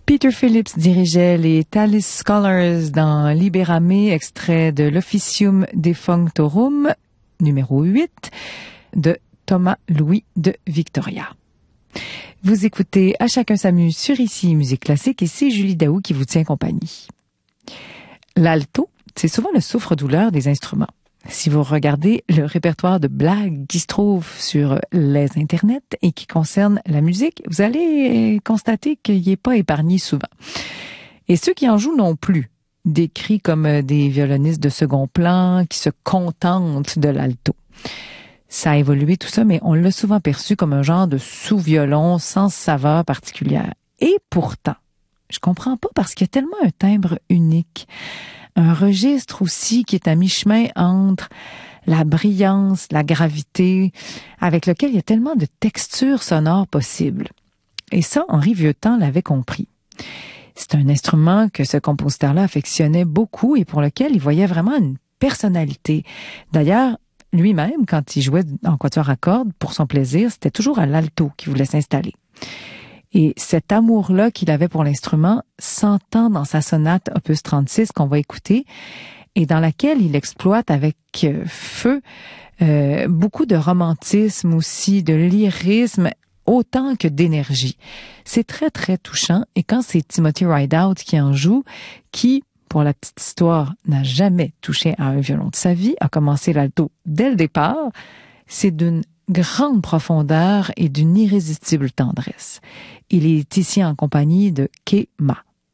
Peter Phillips dirigeait les Thalis Scholars dans Libera Me, extrait de l'Officium Defunctorum, numéro 8, de Thomas Louis de Victoria. Vous écoutez À chacun s'amuse sur ICI Musique classique et c'est Julie Daou qui vous tient compagnie. L'alto, c'est souvent le souffre-douleur des instruments. Si vous regardez le répertoire de blagues qui se trouve sur les internets et qui concerne la musique, vous allez constater qu'il n'est pas épargné souvent. Et ceux qui en jouent non plus, décrits comme des violonistes de second plan qui se contentent de l'alto. Ça a évolué tout ça, mais on l'a souvent perçu comme un genre de sous-violon sans saveur particulière. Et pourtant, je comprends pas parce qu'il y a tellement un timbre unique. Un registre aussi qui est à mi-chemin entre la brillance, la gravité, avec lequel il y a tellement de textures sonores possibles. Et ça, Henri Vieuxtemps l'avait compris. C'est un instrument que ce compositeur-là affectionnait beaucoup et pour lequel il voyait vraiment une personnalité. D'ailleurs, lui-même, quand il jouait en quatuor à cordes, pour son plaisir, c'était toujours à l'alto qu'il voulait s'installer. Et cet amour-là qu'il avait pour l'instrument s'entend dans sa sonate opus 36 qu'on va écouter et dans laquelle il exploite avec feu beaucoup de romantisme aussi, de lyrisme, autant que d'énergie. C'est très, très touchant et quand c'est Timothy Rideout qui en joue, qui, pour la petite histoire, n'a jamais touché à un violon de sa vie, a commencé l'alto dès le départ, c'est d'une grande profondeur et d'une irrésistible tendresse. Il est ici en compagnie de Ke Ma.